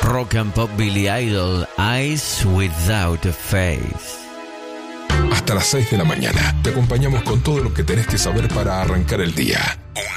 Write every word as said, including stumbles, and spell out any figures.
Rock and Pop Billy Idol, Eyes Without a Face. Hasta las seis de la mañana te acompañamos con todo lo que tenés que saber para arrancar el día. Un